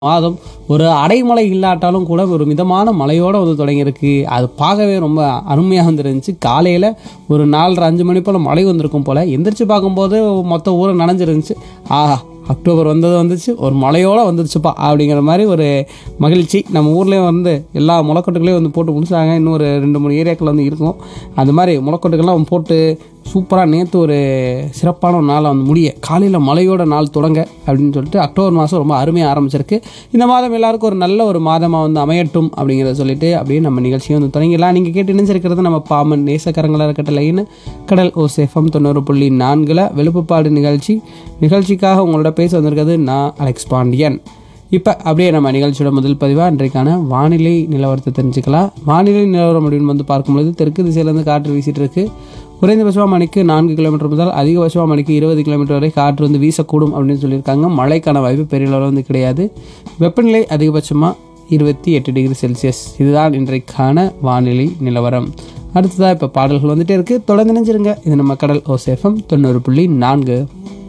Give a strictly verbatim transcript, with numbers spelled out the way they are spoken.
மாதம் ஒரு அடைமழை இல்லாட்டாலும் கூட ஒரு மிதமான மழையோடு வந்து தொடங்கியிருக்கு. அது பார்க்கவே ரொம்ப அருமையாக வந்துருந்துச்சு. காலையில் ஒரு நாலரை அஞ்சு மணி போல் மழை வந்திருக்கும் போல். எந்திரிச்சு பார்க்கும்போது மொத்த ஊரை நனைஞ்சிருந்துச்சு. ஆஹா, அக்டோபர் வந்தது வந்துச்சு, ஒரு மழையோடு வந்துருச்சுப்பா அப்படிங்கிற மாதிரி ஒரு மகிழ்ச்சி. நம்ம ஊர்லேயும் வந்து எல்லா முளைக்கட்டுகளையும் வந்து போட்டு முடிச்சாங்க. இன்னும் ஒரு ரெண்டு மூணு ஏரியாக்கள் வந்து இருக்கும். அந்த மாதிரி முளைக்கட்டுகள்லாம் போட்டு சூப்பராக நேற்று ஒரு சிறப்பான ஒரு நாளை வந்து முடிய காலையில் மழையோட நாள் தொடங்க அப்படின்னு சொல்லிட்டு அக்டோபர் மாதம் ரொம்ப அருமையாக ஆரம்பிச்சிருக்கு. இந்த மாதம் எல்லாருக்கும் ஒரு நல்ல ஒரு மாதமாக வந்து அமையட்டும் அப்படிங்கிறத சொல்லிட்டு அப்படியே நம்ம நிகழ்ச்சியை வந்து தொடங்கிடலாம். நீங்கள் கேட்டு இணைஞ்சிருக்கிறது நம்ம பாமன் நேசக்கரங்களாக இருக்கட்டலைன்னு கடல் ஓ சேஃபம் தொண்ணூறு புள்ளி நான்கில் வெளுப்புப்பாடு நிகழ்ச்சி. நிகழ்ச்சிக்காக உங்களோட பேச வந்திருக்கிறது நான் அலெக்ஸ் பாண்டியன். இப்போ அப்படியே நம்ம நிகழ்ச்சியோட முதல் பதிவாக இன்றைக்கான வானிலை நிலவரத்தை தெரிஞ்சுக்கலாம். வானிலை நிலவரம் அப்படின்னு வந்து பார்க்கும்பொழுது தெற்கு திசையிலேருந்து காற்று வீசிட்டு இருக்கு. குறைந்தபட்சமாக மணிக்கு நான்கு கிலோமீட்டர் முதல் அதிகபட்சமாக மணிக்கு இருபது கிலோமீட்டர் வரை காற்று வந்து வீசக்கூடும் அப்படின்னு சொல்லியிருக்காங்க. மழைக்கான வாய்ப்பு பெரிய அளவில் வந்து கிடையாது. வெப்பநிலை அதிகபட்சமாக இருபத்தி எட்டு டிகிரி செல்சியஸ். இதுதான் இன்றைக்கான வானிலை நிலவரம். அடுத்ததாக இப்போ பாடல்கள் வந்துட்டே இருக்குது. தொடர்ந்து நினைஞ்சிருங்க. இது நம்ம கடல் ஓசேஃபம் தொண்ணூறு புள்ளி நான்கு.